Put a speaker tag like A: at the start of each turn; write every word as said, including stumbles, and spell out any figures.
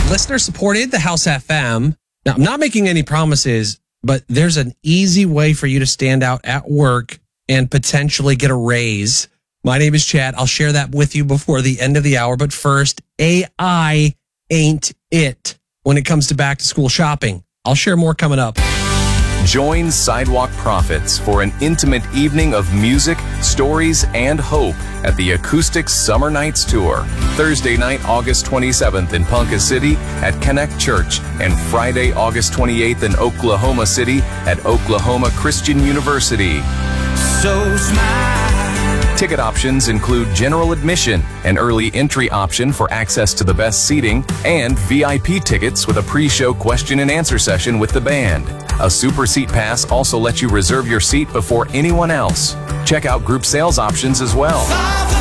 A: Listener supported the House F M. Now, I'm not making any promises, but there's an easy way for you to stand out at work and potentially get a raise. My name is Chad. I'll share that with you before the end of the hour. But first, A I ain't it when it comes to back to school shopping. I'll share more coming up.
B: Join Sidewalk Prophets for an intimate evening of music, stories, and hope at the Acoustic Summer Nights Tour. Thursday night, August twenty-seventh in Ponca City at Connect Church, and Friday, August twenty-eighth in Oklahoma City at Oklahoma Christian University. So smile. Ticket options include general admission, an early entry option for access to the best seating, and V I P tickets with a pre-show question and answer session with the band. A Super Seat Pass also lets you reserve your seat before anyone else. Check out group sales options as well.